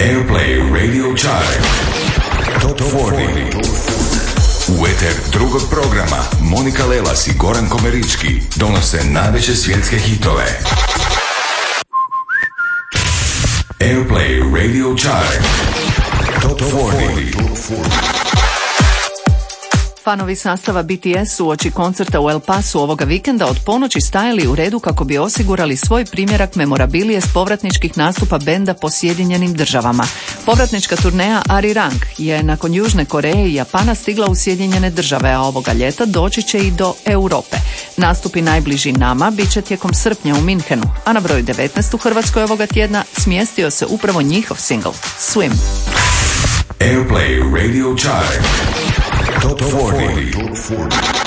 Airplay Radio Chart Top 40. U eter drugog programa Monika Lelas i Goran Komerički donose najveće svjetske hitove. Airplay Radio Chart Top 40. Fanovi sastava BTS su uoči koncerta u El Pasu ovoga vikenda od ponoći stajali u redu kako bi osigurali svoj primjerak memorabilije s povratničkih nastupa benda po Sjedinjenim državama. Povratnička turneja Arirang je nakon Južne Koreje i Japana stigla u Sjedinjene države, a ovoga ljeta doći će i do Europe. Nastupi najbliži nama bit će tijekom srpnja u Minhenu, a na broju 19 u Hrvatskoj ovoga tjedna smjestio se upravo njihov single Swim. Airplay Radio Chart Top 40.